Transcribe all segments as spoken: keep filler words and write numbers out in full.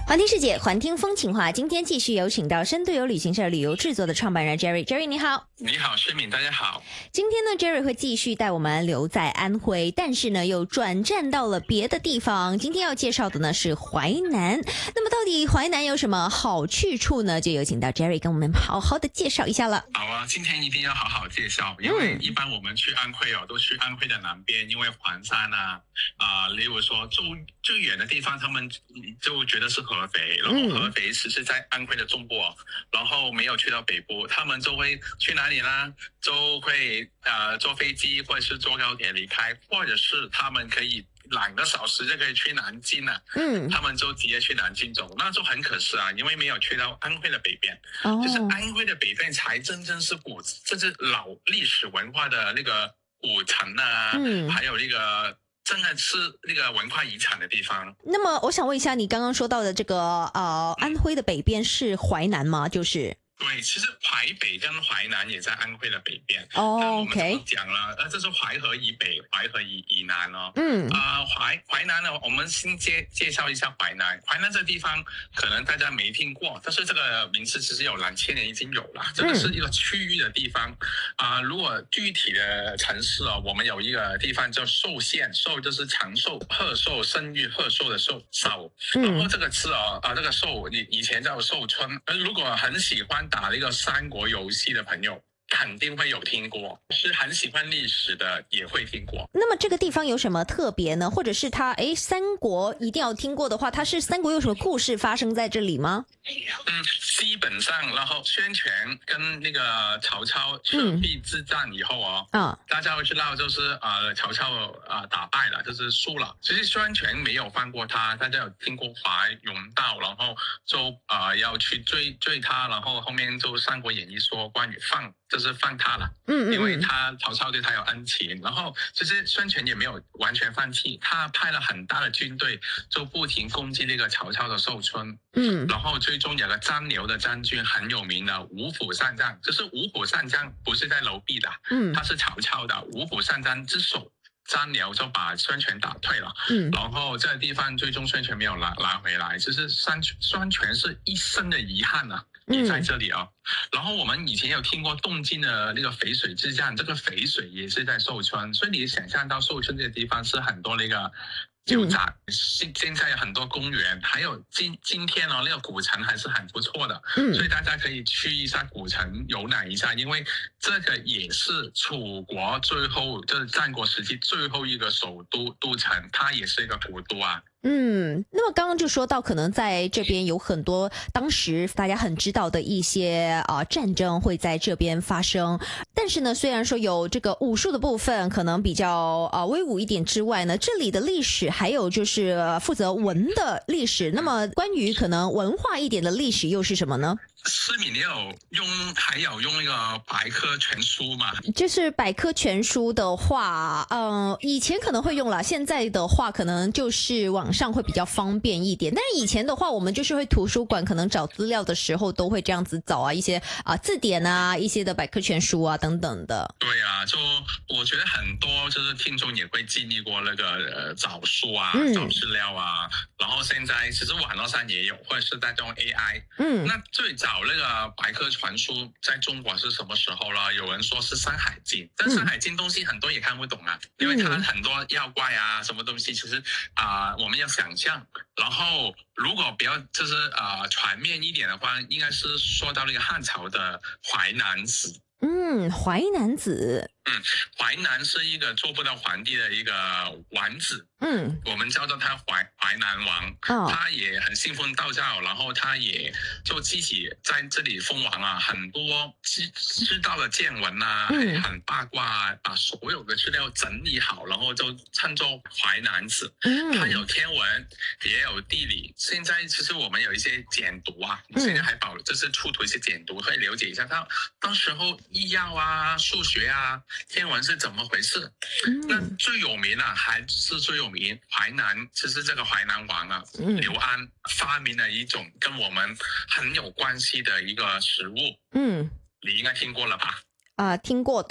环听世界，环听风情话。今天继续有请到深度游旅行社旅游制作的创办人 Jerry。Jerry 你好。 你好，诗敏，大家好。 今天呢 Jerry 会继续带我们留在安徽，但是呢又转战到了别的地方。今天要介绍的呢是淮南。那么到底淮南有什么好去处呢？就有请到 Jerry 跟我们好好的介绍一下了。 好啊，今天一定要好好介绍，因为一般我们去安徽哦，都去安徽的南边，因为黄山啊，啊、呃，例如说最最远的地方，他们就觉得是合肥，然后合肥只是在安徽的中部，然后没有去到北部，他们就会去哪里呢？就会呃坐飞机或者是坐高铁离开，或者是他们可以两个小时就可以去南京了，嗯，他们就直接去南京走，那就很可惜啊，因为没有去到安徽的北边，哦，就是安徽的北边才真正是古，这是老历史文化的那个古城啊，嗯，还有那个真的是那个文化遗产的地方。 那么我想问一下，你刚刚说到的这个呃安徽的北边是淮南吗？就是对，其实淮北跟淮南也在安徽的北边。 哦、 oh, OK， 我们讲了，呃，这是淮河以北，淮河以以南哦。嗯。啊、呃，淮淮南呢，我们先介介绍一下淮南。淮南这地方可能大家没听过，但是这个名字其实有两千年已经有了。这个是一个区域的地方。啊、嗯呃，如果具体的城市哦，我们有一个地方叫寿县，寿就是长寿、贺寿、生育贺寿的寿寿。然后这个字哦，啊、呃，这个寿以以前叫寿春。呃，如果很喜欢打那个三国游戏的朋友肯定会有听过，是很喜欢历史的也会听过。 那么这个地方有什么特别呢？或者是它诶三国一定要听过的话，它是三国有什么故事发生在这里吗？ 嗯，基本上然后宣权跟那个曹操赤壁之战以后哦，嗯，大家会知道就是呃曹操呃打败了，就是输了。其实宣权没有放过他，大家有听过华容道，然后就呃要去追追他，然后后面就《三国演义》说关羽放就是放他了，嗯嗯，因为他曹操对他有恩情，然后其实孙权也没有完全放弃，他派了很大的军队，就不停攻击那个曹操的寿春，嗯，然后最终有个张辽的将军很有名的五虎上将，就是五虎上将不是在楼壁的，嗯，他是曹操的五虎上将之首。张辽就把孙权打退了，嗯，然后这个地方最终孙权没有拿拿回来，就是孙孙权是一生的遗憾啊，也在这里啊、哦。嗯、然后我们以前有听过东晋的那个淝水之战，这个淝水也是在寿春，所以你想象到寿春这个地方是很多那个酒展，现、嗯、现在有很多公园，还有今今天哦，那个古城还是很不错的，嗯，所以大家可以去一下古城游览一下，因为这个也是楚国最后就是战国时期最后一个首都都城，它也是一个古都啊。 嗯，那么刚刚就说到，可能在这边有很多当时大家很知道的一些啊、呃、战争会在这边发生，但是呢，虽然说有这个武术的部分可能比较啊、呃、威武一点之外呢，这里的历史还有就是负责文的历史。那么关于可能文化一点的历史又是什么呢？ 诗敏，你有用还有用那个百科全书吗？ 就是百科全书的话，嗯、呃，以前可能会用啦，现在的话可能就是网上会比较方便一点。但是以前的话，我们就是会图书馆可能找资料的时候都会这样子找啊，一些啊、呃、字典啊，一些的百科全书啊等等的。 对啊，就我觉得很多就是听众也会经历过那个呃找书啊、嗯、找资料啊，然后现在其实网络上也有，或者是在用 A I。嗯，那最早那个百科全书在中国是什么时候了？有人说是《山海经》，但《山海经》东西很多也看不懂啊，嗯、因为它很多妖怪啊，什么东西，其实啊、呃、我们要想象。然后如果比较就是啊、呃、全面一点的话，应该是说到那个汉朝的《淮南子》。 嗯，淮南子。 嗯，淮南是一个做不到皇帝的一个王子，嗯，我们叫做他淮淮南王，哦，他也很信奉道教，然后他也就自己在这里封王啊，很多知知道的见闻啊，嗯，很八卦啊，把所有的资料整理好，然后就称作淮南子。嗯，他有天文，也有地理。现在其实我们有一些简读啊，嗯，现在还保就是出土一些简读，可以了解一下他当时候医药啊、数学啊。天文是怎么回事？嗯、那最有名啊，还是最有名淮南，其实这个淮南王啊，嗯、刘安发明了一种跟我们很有关系的一个食物。嗯，你应该听过了吧？ 啊、呃，听过的。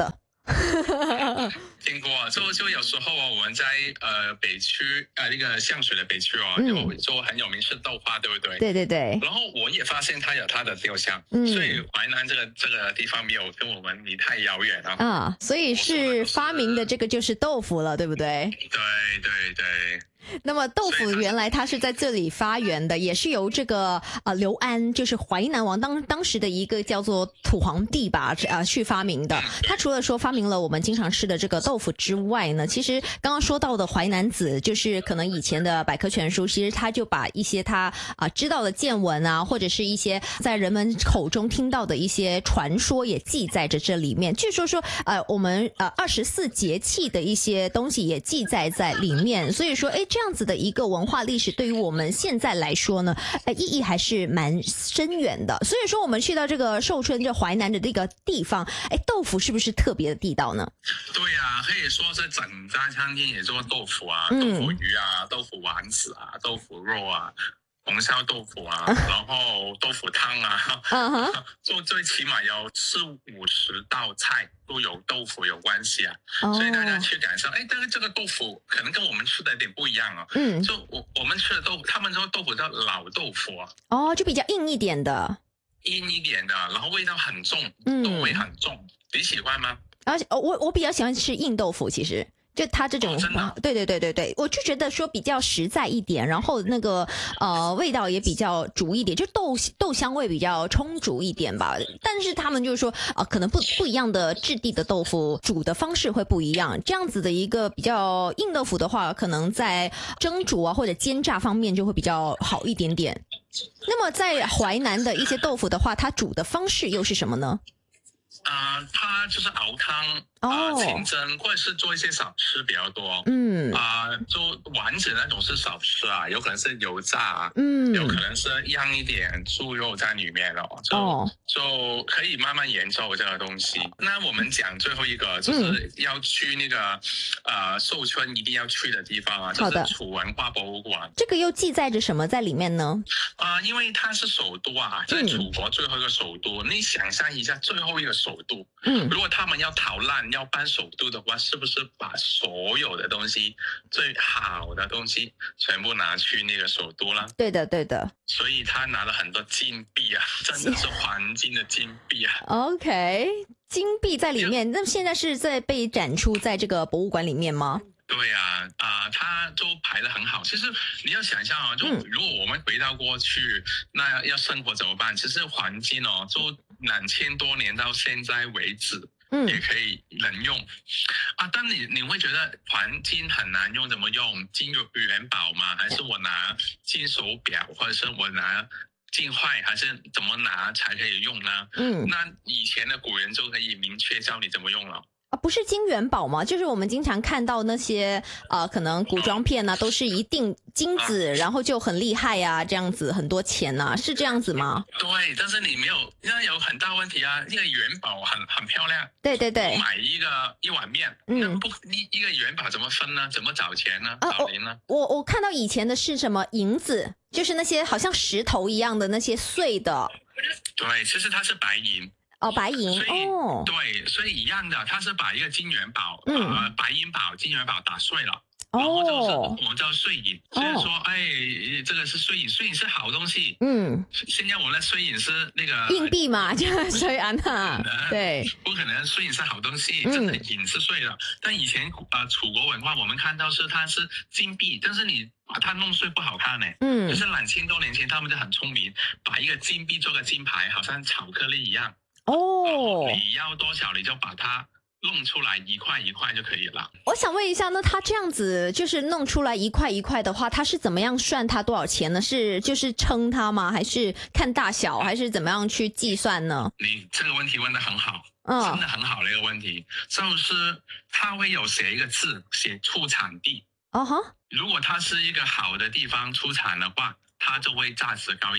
听过，就就有时候哦，我们在呃北区呃那个香水的北区哦，有、嗯、就很有名是豆花，对不对？ 对对对。 然后我也发现它有它的雕像，嗯、所以淮南这个这个地方没有跟我们离太遥远啊。 啊，所以是发明的这个就是豆腐了，对不对？ 对对对。 那么豆腐原来它是在这里发源的，也是由这个呃刘安，就是淮南王当当时的一个叫做土皇帝吧，呃去发明的。他除了说发明了我们经常吃的这个豆腐之外呢，其实刚刚说到的淮南子，就是可能以前的百科全书，其实他就把一些他啊、呃、知道的见闻啊，或者是一些在人们口中听到的一些传说也记载着这里面。据说说呃我们呃二十四节气的一些东西也记载在里面，所以说诶这样子的一个文化历史对于我们现在来说呢，呃，意义还是蛮深远的。所以说我们去到这个寿春这淮南的这个地方，哎，豆腐是不是特别的地道呢？ 对啊，可以说是整家餐厅也做豆腐啊，嗯、豆腐鱼啊，豆腐丸子啊，豆腐肉啊。红烧豆腐啊，然后豆腐汤啊，做最起码有四五十道菜都有豆腐有关系啊，哦、所以大家去感受，哎，但是这个豆腐可能跟我们吃的有点不一样啊。嗯，就我我们吃的豆腐，他们说豆腐叫老豆腐啊， 哦，就比较硬一点的， 硬一点的，然后味道很重，嗯、豆味很重，你喜欢吗？ 而且我我比较喜欢吃硬豆腐，其实。就它这种、 哦、 对对对对对，我就觉得说比较实在一点，然后那个呃味道也比较足一点，就豆豆香味比较充足一点吧。但是他们就是说啊、呃，可能不不一样的质地的豆腐煮的方式会不一样。这样子的一个比较硬豆腐的话，可能在蒸煮啊或者煎炸方面就会比较好一点点。那么在淮南的一些豆腐的话，它煮的方式又是什么呢？ 啊、呃，它就是熬汤啊、呃，清蒸，或者是做一些小吃比较多。 嗯啊、呃，做丸子那种是小吃啊，有可能是油炸啊，嗯，有可能是腌一点猪肉在里面哦，就、哦、就可以慢慢研究这个东西。那我们讲最后一个，就是要去那个、嗯、呃寿春一定要去的地方啊，就是楚文化博物馆。 这个又记载着什么在里面呢？ 啊、呃，因为它是首都啊，在楚国最后一个首都，嗯、你想象一下最后一个首都。嗯，如果他们要逃难要搬首都的话，是不是把所有的东西最好的东西全部拿去那个首都了？ 对的对的， 所以他拿了很多金币啊，真的是黄金的金币啊。 OK， 金币在里面，那现在是在被展出在这个博物馆里面吗？ 对呀、啊，啊、呃，它都排得很好。其实你要想象啊，就如果我们回到过去，嗯、那要生活怎么办？其实黄金哦，就两千多年到现在为止，嗯，也可以能用啊。但你你会觉得黄金很难用，怎么用？金元宝吗？还是我拿金手表，或者是我拿金块，还是怎么拿才可以用呢？嗯，那以前的古人就可以明确教你怎么用了。 啊，不是金元宝吗？就是我们经常看到那些呃，可能古装片啊，都是一定金子，啊、然后就很厉害啊，这样子很多钱啊，是这样子吗？ 对，但是你没有，那有很大问题啊。一个元宝很很漂亮， 对对对， 买一个一碗面，嗯，不一一个元宝怎么分呢？怎么找钱呢？找零呢？ 我我看到以前的是什么银子，就是那些好像石头一样的那些碎的。 对，其实它是白银。 哦，白银哦， 对，所以一样的，他是把一个金元宝，嗯、呃，白银宝、金元宝打碎了，然后就是我们叫碎银。所以说，哎，这个是碎银，碎银是好东西。嗯，现在我们的碎银是那个硬币嘛，就是碎银哈。对， 不可能碎银是好东西，真的银是碎了。但以前呃楚国文化，我们看到是它是金币，但是你把它弄碎不好看呢。嗯，就是两千多年前他们就很聪明，把一个金币做个金牌，好像巧克力一样。哦，你要多少你就把它弄出来一块一块就可以了。 我想问一下，那他这样子就是弄出来一块一块的话，他是怎么样算它多少钱呢？是就是称它吗？还是看大小？还是怎么样去计算呢？ 你这个问题问得很好，嗯，真的很好的一个问题，就是他会有写一个字，写出产地。哦哈，如果它是一个好的地方出产的话，它就会价值高一点。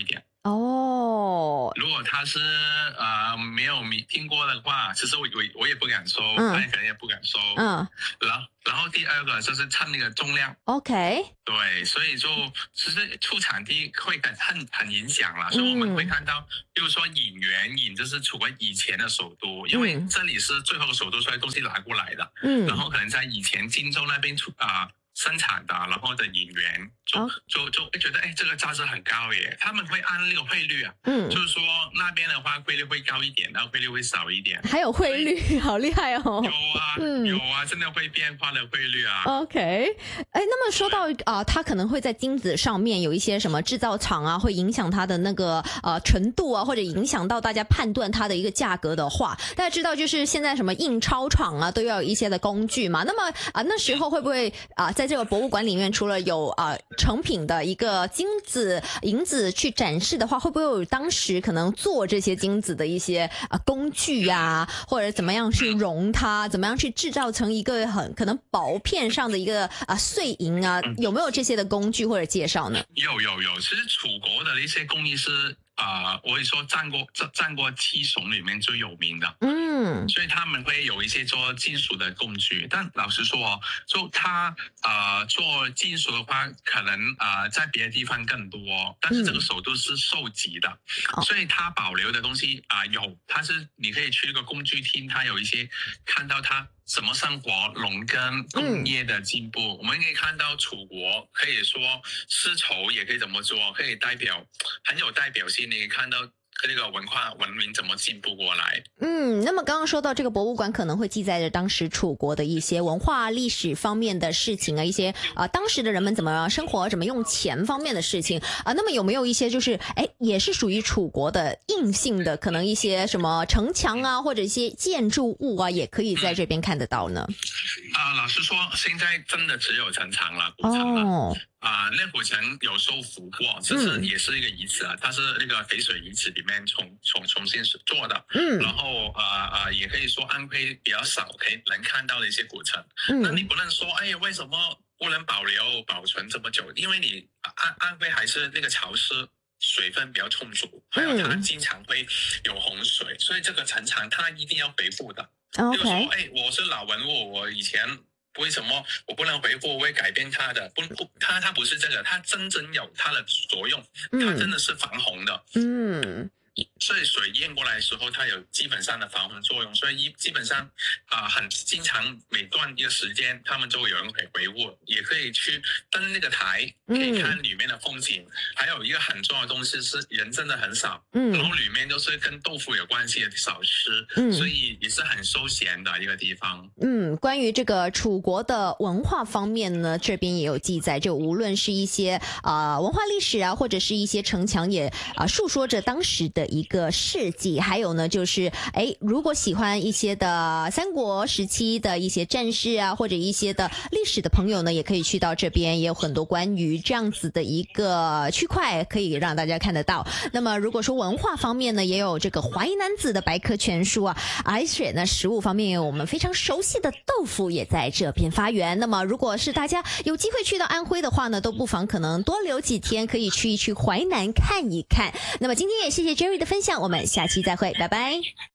哦， 如果他是呃没有没听过的话，其实我我我也不敢收，嗯、他可能也不敢收。嗯，然后然后第二个就是称那个重量。 OK。 对，所以就其实出产地会很很很影响啦，所以我们会看到，比如说引源引就是楚国以前的首都，因为这里是最后的首都，所以东西拿过来的。嗯，然后可能在以前荆州那边出啊。呃生产的，然后的引源就、oh. 就就会觉得，哎，这个价值很高耶。他们会按那个汇率啊，嗯，就是说那边的话汇率会高一点，然后汇率会少一点。 还有汇率，好厉害哦！ 有啊，嗯、有啊，真的会变化的汇率啊。 OK， 哎，那么说到啊、呃，它可能会在金子上面有一些什么制造厂啊，会影响它的那个呃纯度啊，或者影响到大家判断它的一个价格的话，大家知道就是现在什么印钞厂啊，都要有一些的工具嘛。那么啊、呃，那时候会不会啊、呃，在在这个博物馆里面，除了有啊、呃、成品的一个金子、银子去展示的话，会不会有当时可能做这些金子的一些啊、呃、工具啊，或者怎么样去熔它，怎么样去制造成一个很可能薄片上的一个啊、呃、碎银啊，有没有这些的工具或者介绍呢？ 有有有，其实楚国的一些工艺是。啊、呃，我会说战国战战国七雄里面最有名的，嗯，所以他们会有一些做金属的工具，但老实说哦，就他呃做金属的话，可能呃在别的地方更多，但是这个首都是受级的，嗯、所以它保留的东西啊、呃、有，它是你可以去那个工具厅，它有一些看到它。什么生活农耕工业的进步、嗯、我们可以看到楚国可以说丝绸也可以怎么做，可以代表很有代表性，你可以看到这个文化文明怎么进步过来。 嗯，那么刚刚说到这个博物馆可能会记载着当时楚国的一些文化历史方面的事情啊，一些啊、呃、当时的人们怎么生活怎么用钱方面的事情啊、呃，那么有没有一些就是哎也是属于楚国的硬性的，可能一些什么城墙啊或者一些建筑物啊也可以在这边看得到呢？ 啊、呃，老实说现在真的只有城墙了，古城了。哦啊、呃，那古城有受俘过，这是也是一个遗址啊，嗯、它是那个淝水遗址里面重重重新做的，嗯，然后呃呃，也可以说安徽比较少可以能看到的一些古城，嗯，那你不能说，哎，为什么不能保留保存这么久？因为你安安徽还是那个潮湿。水分比较充足，还有它经常会有洪水，嗯、所以这个城墙它一定要回复的。 Okay. 比如说，哎，我是老文物，我以前为什么我不能回复？我会改变它的，不不，它它不是这个，它真正有它的作用，它真的是防洪的。嗯。所以水淹过来的时候，它有基本上的防洪作用，所以基本上啊、呃，很经常每段一个时间，他们就会有人可以回复，也可以去登那个台，可以看里面的风景。嗯、还有一个很重要的东西是人真的很少，嗯，然后里面都是跟豆腐有关系的小吃，嗯，所以也是很休闲的一个地方。 嗯，关于这个楚国的文化方面呢，这边也有记载，就无论是一些啊、呃、文化历史啊，或者是一些城墙也啊、呃、述说着当时的一个事迹，还有呢就是哎，如果喜欢一些的三国时期的一些战士啊，或者一些的历史的朋友呢，也可以去到这边，也有很多关于这样子的一个区块可以让大家看得到。那么如果说文化方面呢，也有这个淮南子的百科全书啊，而且呢食物方面有我们非常熟悉的豆腐也在这边发源。那么如果是大家有机会去到安徽的话呢，都不妨可能多留几天，可以去一去淮南看一看。那么今天也谢谢 Jerry 的分享，我们下期再会，拜拜。